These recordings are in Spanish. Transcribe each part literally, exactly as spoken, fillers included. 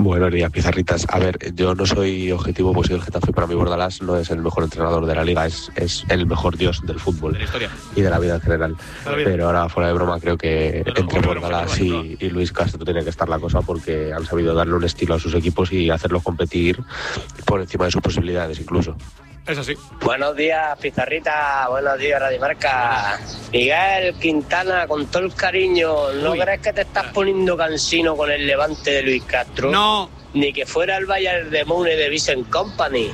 Buenos días, Pizarritas. A ver, yo no soy objetivo, pues soy el Getafe. Para mí Bordalás no es el mejor entrenador de la liga, es, es el mejor dios del fútbol, de la historia y de la vida en general. Pero ahora, fuera de broma, creo que entre Bordalás y, y Luis Castro tiene que estar la cosa, porque han sabido darle un estilo a sus equipos y hacerlos competir por encima de sus posibilidades incluso. Es así. Buenos días, Pizarrita. Buenos días, Radio Marca. Miguel Quintana, con todo el cariño, ¿no Uy. crees que te estás poniendo cansino con el levante de Luis Castro? No. Ni que fuera el Bayern de Múnich de Vincent Company.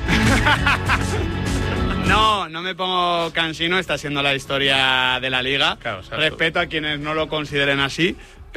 No, no me pongo cansino, está siendo la historia de la liga. Claro, respeto a quienes no lo consideren así,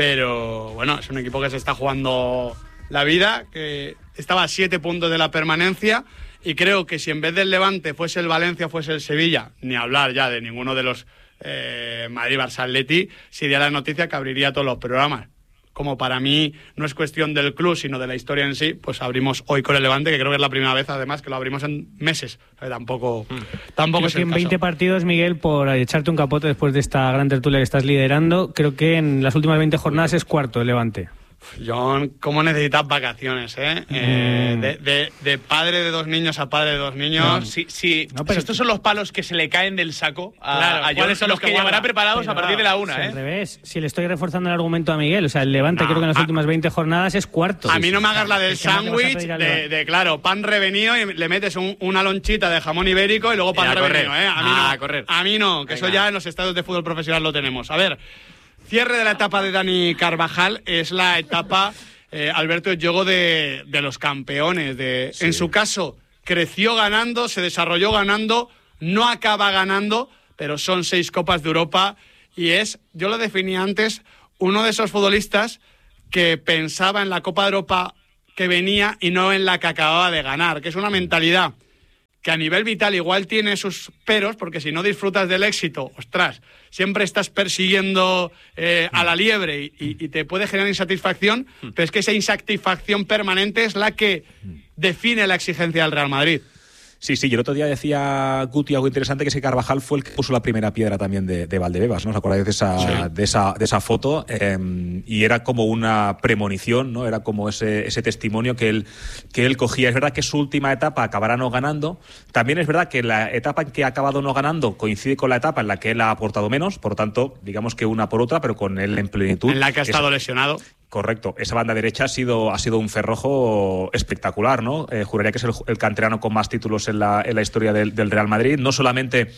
pero bueno, es un equipo que se está jugando la vida, que estaba a siete puntos de la permanencia. Y creo que si en vez del Levante fuese el Valencia, fuese el Sevilla, ni hablar ya de ninguno de los eh, Madrid, Barça, Atleti, sería la noticia que abriría todos los programas. Como para mí no es cuestión del club, sino de la historia en sí, pues abrimos hoy con el Levante, que creo que es la primera vez, además, que lo abrimos en meses. O sea, tampoco, mm. tampoco creo es que el en caso. veinte partidos, Miguel, por echarte un capote después de esta gran tertulia que estás liderando, creo que en las últimas veinte jornadas es cuarto el Levante. John, ¿cómo necesitas vacaciones, eh? Mm. eh de, de, de padre de dos niños a padre de dos niños. No, sí, sí. No, pero si estos son los palos que se le caen del saco a, claro, a John, ¿cuáles son los los que, que llevará preparados pero, a partir de la una, o sea, ¿eh? Al revés, si le estoy reforzando el argumento a Miguel, o sea, el Levante no, creo que en las a, últimas veinte jornadas es cuarto. A mí no me hagas la del sándwich de, de, claro, pan revenido y le metes un, una lonchita de jamón ibérico y luego pan revenido, ¿eh? A mí ah, no, correr. A mí no, que Venga. Eso ya en los estadios de fútbol profesional lo tenemos. A ver, cierre de la etapa de Dani Carvajal es la etapa... Eh, Alberto, es juego de, de los campeones. De, sí. En su caso, creció ganando, se desarrolló ganando, no acaba ganando, pero son seis Copas de Europa y es, yo lo definía antes, uno de esos futbolistas que pensaba en la Copa de Europa que venía y no en la que acababa de ganar, que es una mentalidad que a nivel vital igual tiene sus peros, porque si no disfrutas del éxito, ostras, siempre estás persiguiendo eh, a la liebre y, y, y te puede generar insatisfacción, pero es que esa insatisfacción permanente es la que define la exigencia del Real Madrid. Sí, sí, yo el otro día decía Guti algo interesante, que ese Carvajal fue el que puso la primera piedra también de, de Valdebebas, ¿no? ¿Os acordáis de esa, sí. de esa, de esa foto? Eh, y era como una premonición, ¿no? Era como ese, ese testimonio que él, que él cogía. Es verdad que su última etapa acabará no ganando. También es verdad que la etapa en que ha acabado no ganando coincide con la etapa en la que él ha aportado menos, por lo tanto, digamos que una por otra, pero con él en plenitud. En la que ha estado esa, lesionado. Correcto, esa banda derecha ha sido, ha sido un cerrojo espectacular, ¿no? Eh, juraría que es el, el canterano con más títulos en la, en la historia del, del Real Madrid, no solamente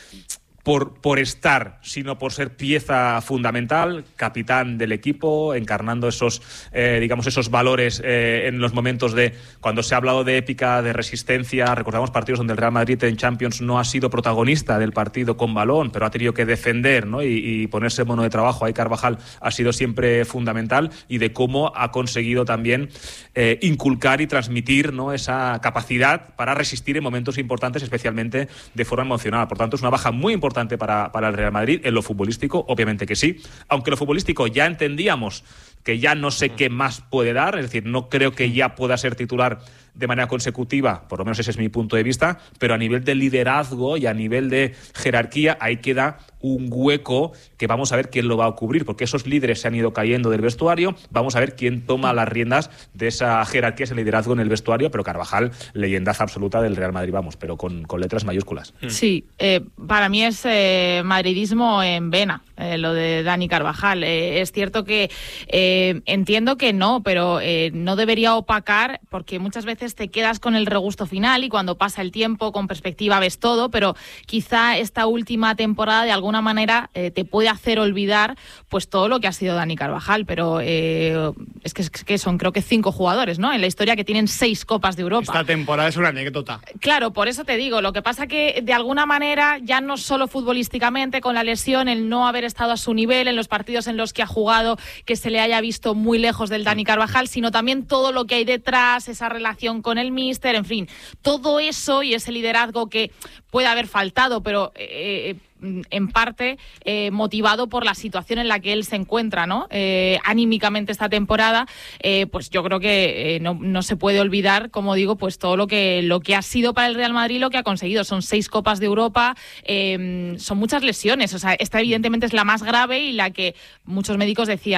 por, por estar, sino por ser pieza fundamental, capitán del equipo, encarnando esos, eh, digamos, esos valores eh, en los momentos de cuando se ha hablado de épica, de resistencia. Recordamos partidos donde el Real Madrid en Champions no ha sido protagonista del partido con balón, pero ha tenido que defender, ¿no? y, y ponerse mono de trabajo. Ahí Carvajal ha sido siempre fundamental, y de cómo ha conseguido también eh, inculcar y transmitir, ¿no? esa capacidad para resistir en momentos importantes, especialmente de forma emocional. Por tanto, es una baja muy importante Para, para el Real Madrid. En lo futbolístico, obviamente que sí, aunque lo futbolístico ya entendíamos que ya no sé qué más puede dar, es decir, no creo que ya pueda ser titular de manera consecutiva, por lo menos ese es mi punto de vista, pero a nivel de liderazgo y a nivel de jerarquía, ahí queda un hueco que vamos a ver quién lo va a cubrir, porque esos líderes se han ido cayendo del vestuario, vamos a ver quién toma las riendas de esa jerarquía, ese liderazgo en el vestuario, pero Carvajal, leyendaza absoluta del Real Madrid, vamos, pero con, con letras mayúsculas. Sí, eh, para mí es eh, madridismo en vena, eh, lo de Dani Carvajal. Eh, es cierto que eh, entiendo que no, pero eh, no debería opacar, porque muchas veces te quedas con el regusto final y cuando pasa el tiempo, con perspectiva, ves todo, pero quizá esta última temporada de alguna manera eh, te puede hacer olvidar pues todo lo que ha sido Dani Carvajal, pero eh, es, que, es que son creo que cinco jugadores, ¿no? En la historia que tienen seis Copas de Europa. Esta temporada es una anécdota. Claro, por eso te digo, lo que pasa que de alguna manera, ya no solo futbolísticamente, con la lesión, el no haber estado a su nivel en los partidos en los que ha jugado, que se le haya visto muy lejos del Dani Carvajal, sino también todo lo que hay detrás, esa relación con el míster, en fin, todo eso y ese liderazgo que puede haber faltado, pero eh, en parte eh, motivado por la situación en la que él se encuentra, ¿no? Eh, anímicamente esta temporada, eh, pues yo creo que eh, no, no se puede olvidar, como digo, pues todo lo que lo que ha sido para el Real Madrid, lo que ha conseguido. Son seis Copas de Europa, eh, son muchas lesiones, o sea, esta evidentemente es la más grave y la que muchos médicos decían,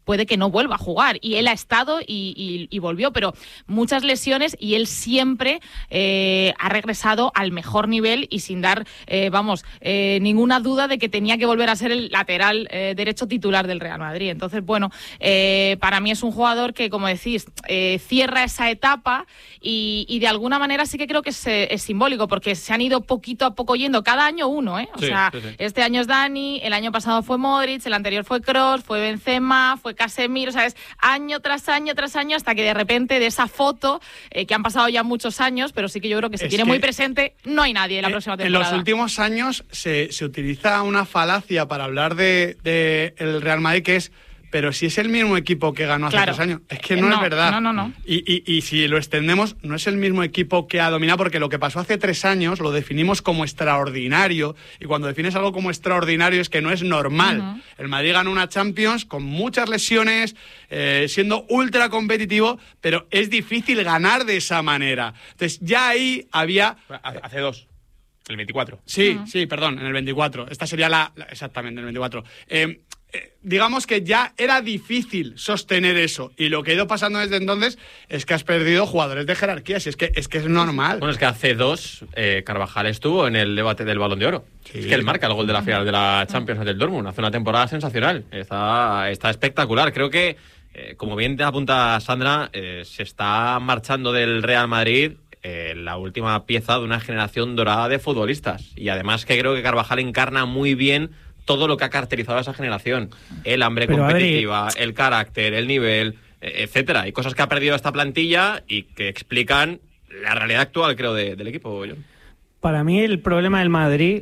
puede que no vuelva a jugar. Y él ha estado y, y, y volvió, pero muchas lesiones y él siempre eh, ha regresado al mejor nivel y sin dar, eh, vamos, eh, ninguna duda de que tenía que volver a ser el lateral eh, derecho titular del Real Madrid. Entonces, bueno, eh, para mí es un jugador que, como decís, eh, cierra esa etapa y, y de alguna manera sí que creo que es, es simbólico, porque se han ido poquito a poco yendo, cada año uno, ¿eh? O sí, sea, sí, sí. este año es Dani, el año pasado fue Modric, el anterior fue Kroos, fue Benzema, fue Casemiro, ¿sabes? Año tras año tras año, hasta que de repente de esa foto, eh, que han pasado ya muchos años, pero sí que yo creo que se Es tiene que muy presente, no hay nadie en la próxima temporada. En los últimos años se, se utiliza una falacia para hablar de, de el Real Madrid, que es, pero si es el mismo equipo que ganó hace Claro. tres años. Es que no, No, es verdad. no, no, no. Y, y, y si lo extendemos, no es el mismo equipo que ha dominado, porque lo que pasó hace tres años lo definimos como extraordinario, y cuando defines algo como extraordinario es que no es normal. Uh-huh. El Madrid ganó una Champions con muchas lesiones, eh, siendo ultra competitivo, pero es difícil ganar de esa manera. Entonces ya ahí había... Hace, hace dos. El veinticuatro. Sí, Uh-huh. sí, perdón, en el veinticuatro. Esta sería la... la exactamente, en el veinticuatro. Eh, eh, digamos que ya era difícil sostener eso. Y lo que ha ido pasando desde entonces es que has perdido jugadores de jerarquía. Si es que es, que es normal. Bueno, es que hace dos eh, Carvajal estuvo en el debate del Balón de Oro. Sí. Es que él marca el gol de la final de la Champions del Dortmund. Hace una temporada sensacional. Está, está espectacular. Creo que, eh, como bien te apunta Sandra, eh, se está marchando del Real Madrid eh, la última pieza de una generación dorada de futbolistas. Y además que creo que Carvajal encarna muy bien todo lo que ha caracterizado a esa generación. El hambre Pero, competitiva, a ver, el carácter, el nivel, eh, etcétera. Hay cosas que ha perdido esta plantilla y que explican la realidad actual, creo, de, del equipo. John. Para mí el problema del Madrid,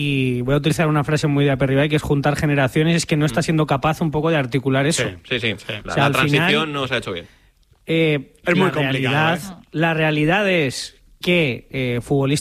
y voy a utilizar una frase muy de Aperribay, que es juntar generaciones, es que no está siendo capaz un poco de articular eso. Sí, sí. Sí. La, O sea, la al transición final, no se ha hecho bien. Eh, Es muy la complicado, realidad, ¿eh? La realidad es que eh, futbolistas